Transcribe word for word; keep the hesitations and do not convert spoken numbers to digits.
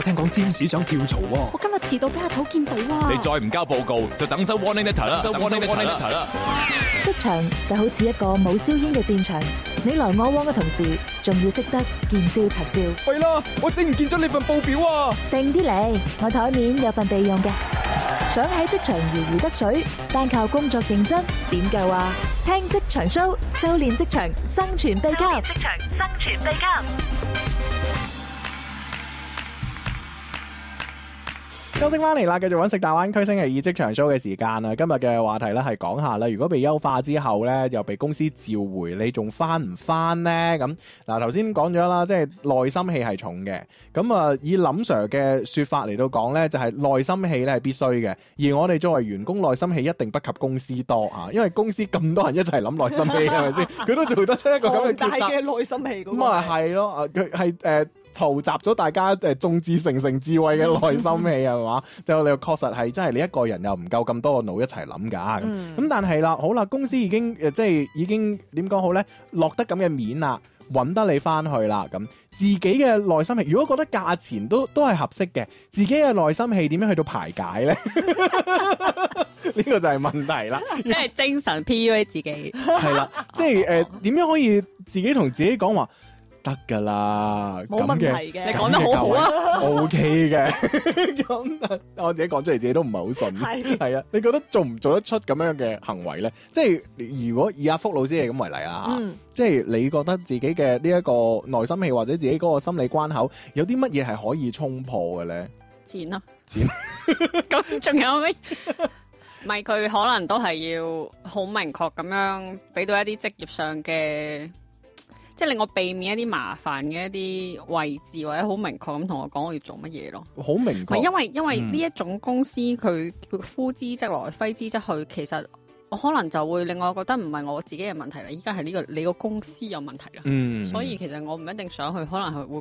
聽講占士想跳槽喎。 我今日遲到俾阿頭見到啊！ 你再唔交報告，就等收 warning letter 啦，收 warning letter 啦。 職場就好似一個冇硝煙嘅戰場，你來我往嘅同時，仲要識得見招拆招。 弊啦，我整唔見咗你份報表啊！ 定啲嚟，我台面有份備用嘅。想喺職場如魚得水，單靠工作認真點夠啊？聽職場 show， 修煉職場生存秘笈。職場生存秘笈。 休息翻嚟啦，繼續揾食大灣區星期二職場 show 嘅時間啦。今日嘅話題咧係講下啦，如果被優化之後咧，又被公司召回，你仲翻唔翻呢？咁嗱，頭先講咗啦，即係內心戲係重嘅。咁啊，以林 Sir 嘅說法嚟到講咧，就係內心戲咧係必須嘅。而我哋作為員工，內心戲一定不及公司多啊，因為公司咁多人一齊諗內心戲，係咪先？佢都做得出一個咁嘅大決策嘅內心戲咁。 咁啊係咯，啊佢係誒。嘈雜咗大家誒眾志成城智慧嘅內心戲係嘛？就你確實係真係你一個人又唔夠咁多個腦一齊諗㗎。咁、嗯、但係啦，好啦，公司已經誒即係已經點講好咧？落得咁嘅面啦，揾得你翻去啦。咁自己嘅內心戲，如果覺得價錢都都係合適嘅，自己嘅內心戲點樣去到排解咧？呢個就係問題啦。 即係精神 P U A 自己。 係啦，即係誒點樣可以自己同自己講話？得噶啦， 冇問題嘅， 你講得好好啊 ，OK 嘅。咁我自己講出嚟，自己都唔係好信。係係啊，你覺得做唔做得出咁樣嘅行為咧？即係如果以阿福老師係咁為例啦嚇，嗯、即係你覺得自己嘅呢一個內心戲或者自己嗰個心理關口有啲乜嘢係可以衝破嘅咧？ 錢啊， 錢。 咁仲有咩？唔係佢可能都係要好明確咁樣俾到一啲職業上嘅。即係令我避免一啲麻煩嘅一啲位置，或者好明確咁同我講我要做乜嘢咯。 好明確。 唔係因為因為呢一種公司佢呼之則來，揮之則去，其實我可能就會令我覺得唔係我自己嘅問題啦，依家係呢個你個公司有問題啦。嗯。所以其實我唔一定想去，可能係會